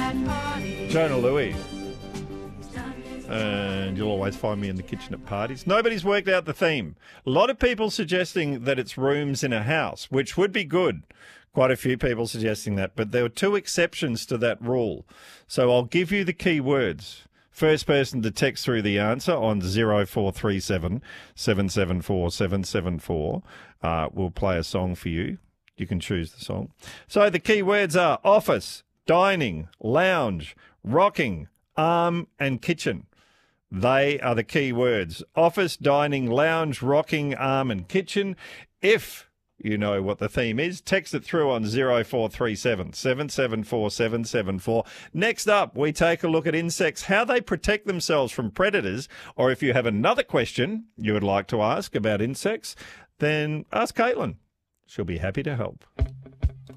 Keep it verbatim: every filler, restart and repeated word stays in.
Jonah Louie. And you'll always find me in the kitchen at parties. Nobody's worked out the theme. A lot of people suggesting that it's rooms in a house, which would be good. Quite a few people suggesting that, but there were two exceptions to that rule. So I'll give you the key words. First person to text through the answer on zero four three seven, seven seven four, seven seven four. Uh, we'll play a song for you. You can choose the song. So the key words are office, dining, lounge, rocking, arm and kitchen. They are the key words. Office, dining, lounge, rocking, arm and kitchen. If you know what the theme is, text it through on zero four three seven, seven seven four, seven seven four. Next up, we take a look at insects, how they protect themselves from predators. Or if you have another question you would like to ask about insects, then ask Caitlin. She'll be happy to help.